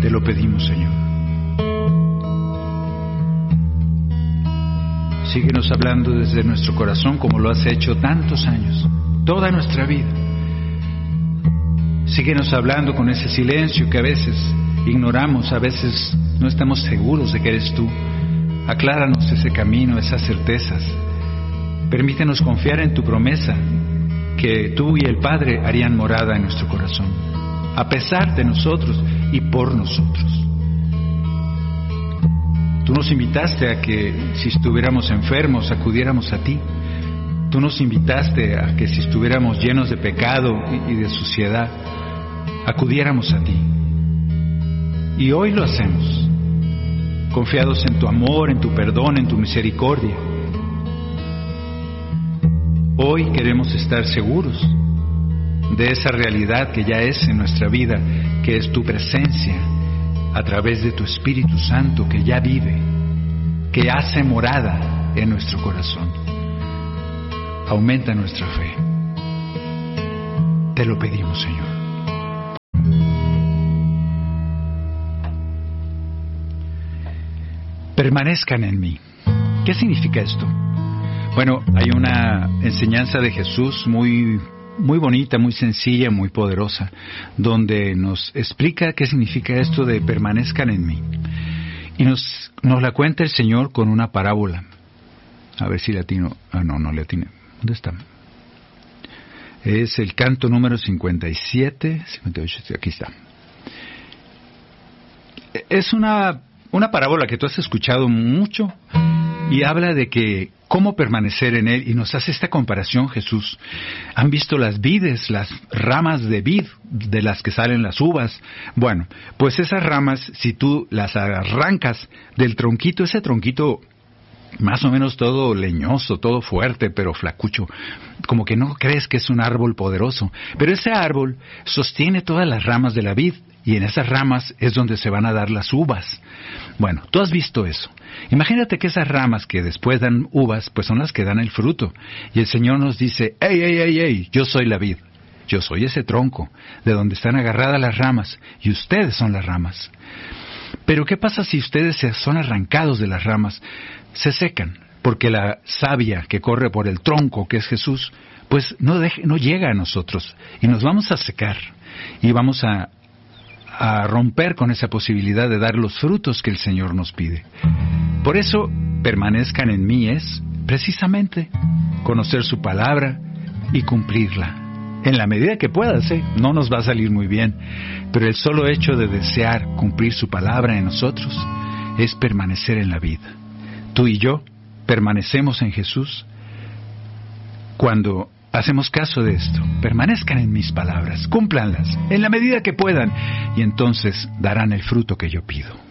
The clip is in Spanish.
Te lo pedimos, Señor. Síguenos hablando desde nuestro corazón como lo has hecho tantos años, toda nuestra vida. Síguenos hablando con ese silencio que a veces ignoramos, a veces no estamos seguros de que eres tú. Acláranos ese camino, esas certezas. Permítenos confiar en tu promesa, que tú y el Padre harían morada en nuestro corazón, a pesar de nosotros y por nosotros. Tú nos invitaste a que si estuviéramos enfermos acudiéramos a ti. Tú nos invitaste a que si estuviéramos llenos de pecado y de suciedad acudiéramos a ti. Y hoy lo hacemos, confiados en tu amor, en tu perdón, en tu misericordia. Hoy queremos estar seguros de esa realidad que ya es en nuestra vida, que es tu presencia a través de tu Espíritu Santo que ya vive, que hace morada en nuestro corazón. Aumenta nuestra fe. Te lo pedimos, Señor. Permanezcan en mí. ¿Qué significa esto? Bueno, hay una enseñanza de Jesús muy bonita, muy sencilla, muy poderosa, donde nos explica qué significa esto de permanezcan en mí. Y nos la cuenta el Señor con una parábola. A ver si le atino. No le atiné. ¿Dónde está? Es el canto número 57, 58, aquí está. Es una parábola que tú has escuchado mucho y habla de que cómo permanecer en Él, y nos hace esta comparación Jesús. ¿Han visto las vides, las ramas de vid de las que salen las uvas? Bueno, pues esas ramas, si tú las arrancas del tronquito, ese tronquito más o menos todo leñoso, todo fuerte, pero flacucho, como que no crees que es un árbol poderoso, pero ese árbol sostiene todas las ramas de la vid, y en esas ramas es donde se van a dar las uvas. Bueno, tú has visto eso. Imagínate que esas ramas que después dan uvas, pues son las que dan el fruto. Y el Señor nos dice, ¡Ey! Yo soy la vid. Yo soy ese tronco, de donde están agarradas las ramas, y ustedes son las ramas. Pero ¿qué pasa si ustedes son arrancados de las ramas? Se secan, porque la savia que corre por el tronco, que es Jesús, pues no llega a nosotros, y nos vamos a secar, y vamos a romper con esa posibilidad de dar los frutos que el Señor nos pide. Por eso, permanezcan en mí es, precisamente, conocer su palabra y cumplirla. En la medida que puedas, no nos va a salir muy bien, pero el solo hecho de desear cumplir su palabra en nosotros es permanecer en la vida. Tú y yo permanecemos en Jesús cuando hacemos caso de esto. Permanezcan en mis palabras, cúmplanlas en la medida que puedan, y entonces darán el fruto que yo pido.